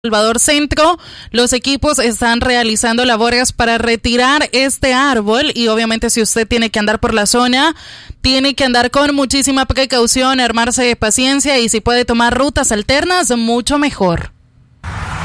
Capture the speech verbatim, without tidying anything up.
Salvador Centro, los equipos están realizando labores para retirar este árbol y obviamente si usted tiene que andar por la zona, tiene que andar con muchísima precaución, armarse de paciencia y si puede tomar rutas alternas, mucho mejor.